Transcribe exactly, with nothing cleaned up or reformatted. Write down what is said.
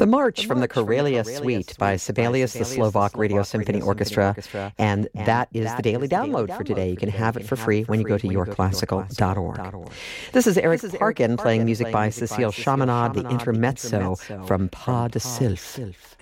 The March from the Karelia Suite by Sibelius, the Slovak Radio Symphony Orchestra. And that is the daily download for today. You can have it for free when you go to your classical dot org. This is Eric Parkin playing music by Cécile Chaminade, the intermezzo from Pas de Sylph.